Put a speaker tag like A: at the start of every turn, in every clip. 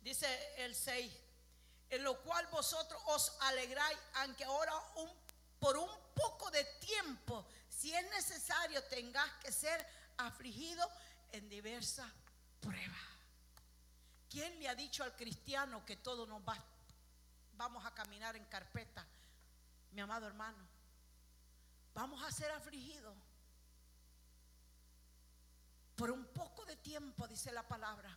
A: Dice el 6, en lo cual vosotros os alegráis, aunque ahora por un poco de tiempo, si es necesario, tengáis que ser afligido en diversas pruebas. ¿Quién le ha dicho al cristiano que todo nos vamos a caminar en carpeta? Mi amado hermano, vamos a ser afligidos por un poco de tiempo, dice la palabra.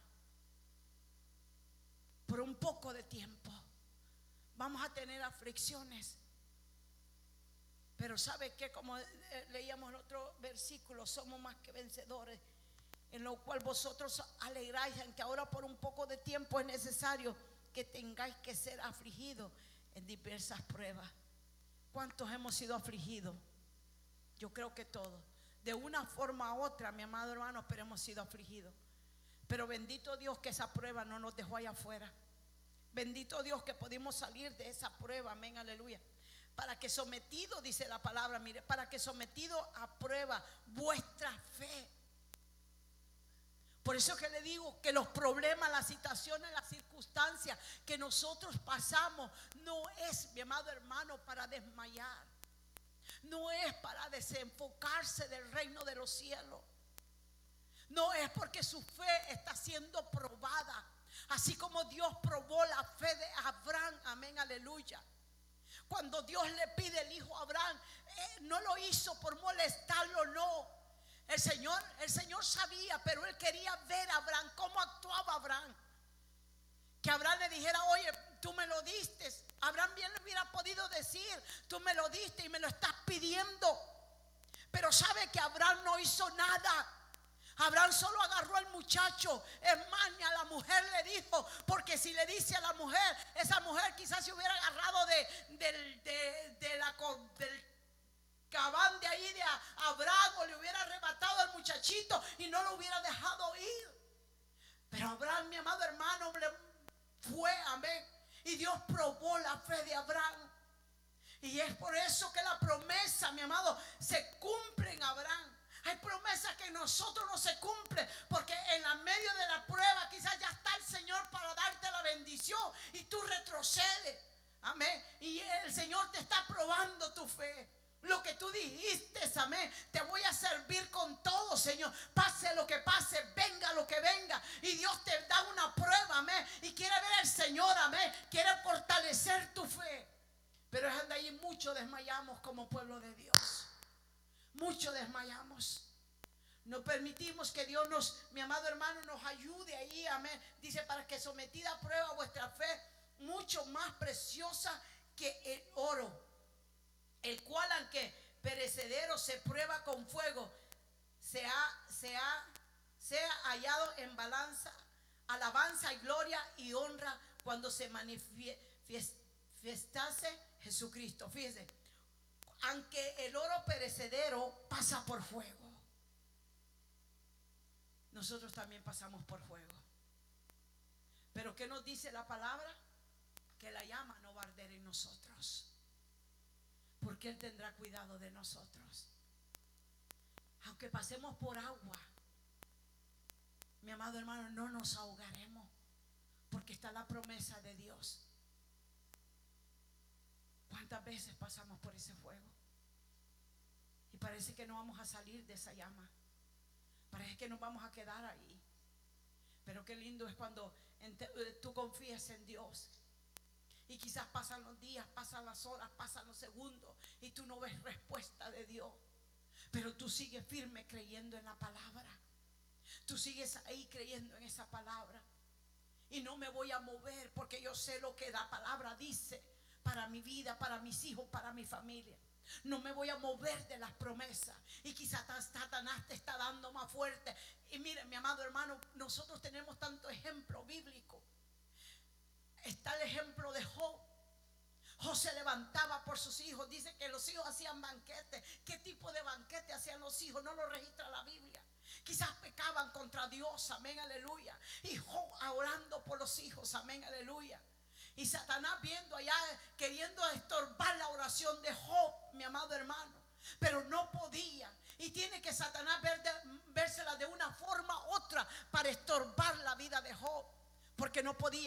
A: Por un poco de tiempo vamos a tener aflicciones. Pero ¿sabe qué? Como leíamos en otro versículo, somos más que vencedores, en lo cual vosotros alegráis, en que ahora por un poco de tiempo es necesario que tengáis que ser afligidos en diversas pruebas. ¿Cuántos hemos sido afligidos? Yo creo que todos, de una forma u otra, mi amado hermano, pero hemos sido afligidos. Pero bendito Dios que esa prueba no nos dejó allá afuera. Bendito Dios que pudimos salir de esa prueba, amén, aleluya. Para que sometido, dice la palabra, mire, para que sometido a prueba vuestra fe. Por eso que le digo que los problemas, las situaciones, las circunstancias que nosotros pasamos no es, mi amado hermano, para desmayar. No es para desenfocarse del reino de los cielos. No es porque su fe está siendo probada, así como Dios probó la fe de Abraham, amén, aleluya. Cuando Dios le pide el hijo a Abraham, no lo hizo por molestarlo, no. El Señor sabía, pero él quería ver a Abraham, cómo actuaba Abraham. Que Abraham le dijera, oye, tú me lo diste. Abraham bien le hubiera podido decir, tú me lo diste y me lo estás pidiendo. Pero sabe que Abraham no hizo nada. Abraham solo agarró al muchacho. Es más, ni a la mujer le dijo, porque si le dice a la mujer, esa mujer quizás se hubiera agarrado del cabán de ahí de Abraham, o le hubiera arrebatado al muchachito y no lo hubiera dejado ir. Pero Abraham, mi amado hermano, fue, amén. Y Dios probó la fe de Abraham. Y es por eso que la promesa, mi amado, se cumple en Abraham. Hay promesas que en nosotros no se cumplen, porque en la medio de la prueba quizás ya está el Señor para darte la bendición y tú retrocedes. Amén. Y el Señor te está probando tu fe. Lo que tú dijiste, amén, te voy a servir con todo, Señor. Pase lo que pase, venga lo que venga. Y Dios te da una prueba, amén. Y quiere ver al Señor, amén. Quiere fortalecer tu fe. Pero es donde ahí muchos desmayamos como pueblo de Dios. Muchos desmayamos. No permitimos que Dios mi amado hermano, nos ayude ahí, amén. Dice, para que sometida a prueba vuestra fe, mucho más preciosa que el oro, el cual aunque perecedero se prueba con fuego, sea hallado en balanza, alabanza y gloria y honra cuando se manifiestase Jesucristo. Fíjese, aunque el oro perecedero pasa por fuego, nosotros también pasamos por fuego. Pero ¿qué nos dice la palabra? Que la llama no va a arder en nosotros, porque Él tendrá cuidado de nosotros. Aunque pasemos por agua, mi amado hermano, no nos ahogaremos, porque está la promesa de Dios. ¿Cuántas veces pasamos por ese fuego? Y parece que no vamos a salir de esa llama. Parece que nos vamos a quedar ahí. Pero qué lindo es cuando tú confías en Dios. Y quizás pasan los días, pasan las horas, pasan los segundos y tú no ves respuesta de Dios. Pero tú sigues firme creyendo en la palabra. Tú sigues ahí creyendo en esa palabra. Y no me voy a mover porque yo sé lo que la palabra dice para mi vida, para mis hijos, para mi familia. No me voy a mover de las promesas. Y quizás Satanás te está dando más fuerte. Y miren, mi amado hermano, nosotros tenemos tanto ejemplo bíblico. Está el ejemplo de Job. Job se levantaba por sus hijos. Dice que los hijos hacían banquetes. ¿Qué tipo de banquete hacían los hijos? No lo registra la Biblia. Quizás pecaban contra Dios, amén, aleluya. Y Job orando por los hijos, amén, aleluya. Y Satanás viendo allá, queriendo estorbar la oración de Job, mi amado hermano. Pero no podía. Y tiene que Satanás vérsela de una forma u otra para estorbar la vida de Job. Porque no podía.